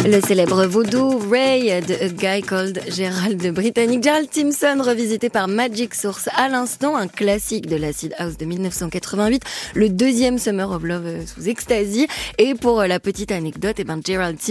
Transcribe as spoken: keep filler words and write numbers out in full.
Le célèbre vaudou Ray de A Guy Called Gerald de britannique Gerald Timson, revisité par Magic Source à l'instant, un classique de l'acid house de mille neuf cent quatre-vingt-huit, le deuxième Summer of Love sous Ecstasy. Et pour la petite anecdote, eh ben Gerald Timson